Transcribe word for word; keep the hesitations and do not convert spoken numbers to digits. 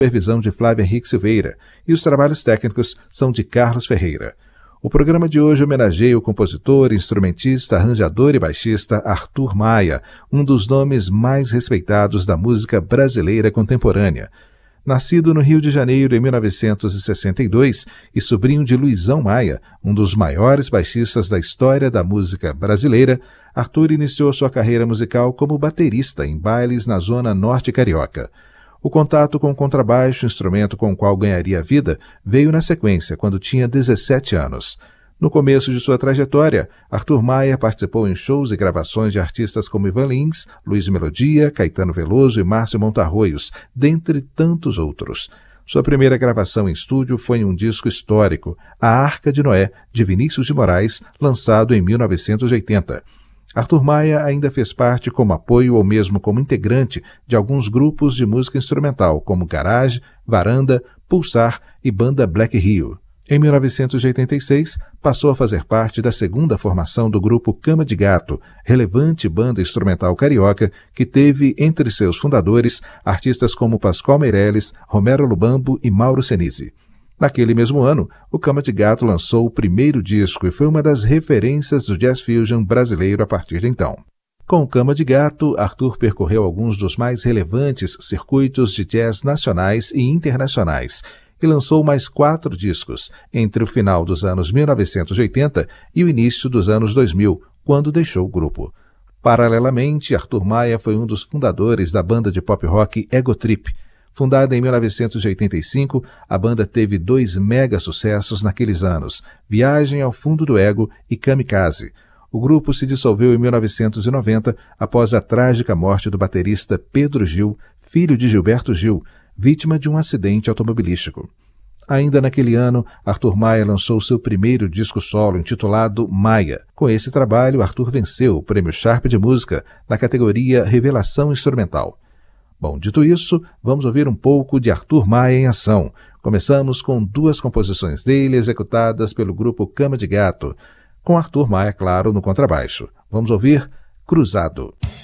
supervisão de Flávia Henrique Silveira, e os trabalhos técnicos são de Carlos Ferreira. O programa de hoje homenageia o compositor, instrumentista, arranjador e baixista Arthur Maia, um dos nomes mais respeitados da música brasileira contemporânea. Nascido no Rio de Janeiro em mil novecentos e sessenta e dois e sobrinho de Luizão Maia, um dos maiores baixistas da história da música brasileira, Arthur iniciou sua carreira musical como baterista em bailes na zona norte carioca. O contato com o contrabaixo, instrumento com o qual ganharia vida, veio na sequência, quando tinha dezessete anos. No começo de sua trajetória, Arthur Maia participou em shows e gravações de artistas como Ivan Lins, Luiz Melodia, Caetano Veloso e Márcio Montarroios, dentre tantos outros. Sua primeira gravação em estúdio foi em um disco histórico, A Arca de Noé, de Vinícius de Moraes, lançado em mil novecentos e oitenta. Arthur Maia ainda fez parte como apoio ou mesmo como integrante de alguns grupos de música instrumental, como Garage, Varanda, Pulsar e Banda Black Rio. Em mil novecentos e oitenta e seis, passou a fazer parte da segunda formação do grupo Cama de Gato, relevante banda instrumental carioca que teve entre seus fundadores artistas como Pascoal Meirelles, Romero Lubambo e Mauro Senise. Naquele mesmo ano, o Cama de Gato lançou o primeiro disco e foi uma das referências do jazz fusion brasileiro a partir de então. Com o Cama de Gato, Arthur percorreu alguns dos mais relevantes circuitos de jazz nacionais e internacionais e lançou mais quatro discos entre o final dos anos mil novecentos e oitenta e o início dos anos dois mil, quando deixou o grupo. Paralelamente, Arthur Maia foi um dos fundadores da banda de pop rock Ego Trip. Fundada em mil novecentos e oitenta e cinco, a banda teve dois mega sucessos naqueles anos, Viagem ao Fundo do Ego e Kamikaze. O grupo se dissolveu em mil novecentos e noventa após a trágica morte do baterista Pedro Gil, filho de Gilberto Gil, vítima de um acidente automobilístico. Ainda naquele ano, Arthur Maia lançou seu primeiro disco solo intitulado Maia. Com esse trabalho, Arthur venceu o Prêmio Sharp de Música na categoria Revelação Instrumental. Bom, dito isso, vamos ouvir um pouco de Arthur Maia em ação. Começamos com duas composições dele executadas pelo grupo Cama de Gato, com Arthur Maia, claro, no contrabaixo. Vamos ouvir Cruzado.